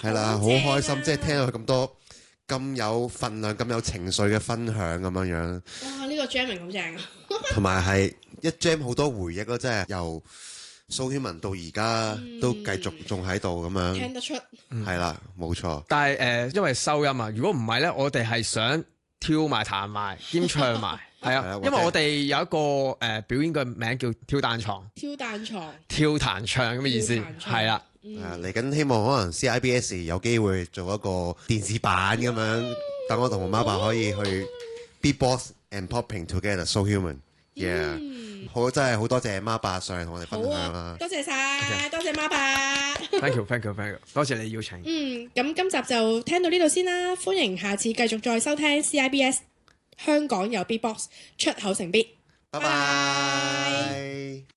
係啦，好開心，即係聽到佢咁多咁有份量、咁有情緒嘅分享咁樣樣。 哇！呢個 jamming 好正啊！ 同埋係一 jam 好多回憶咯，即係由蘇軒文到而家都繼續仲喺度咁樣。 聽得出。 係啦，冇錯。 但係因為收音啊，如果唔係咧，我哋係想跳埋彈埋兼唱埋，係啊，因為我哋有一個表演嘅名叫跳彈床， 跳彈床， 跳彈唱咁嘅意思，係啦。 嚟緊希望可能 CIBS 有機會做一個電視版咁樣，等我同我媽爸可以去 Beatbox and Popping Together So Human。Yeah，好真係好多謝媽爸上嚟同我哋分享啦。 多謝晒，多謝媽爸。 Thank you，多謝你邀請。 咁今集就聽到呢度先啦，歡迎下次繼續再收聽 CIBS 香港有 Beatbox 出口成 beat。 拜拜。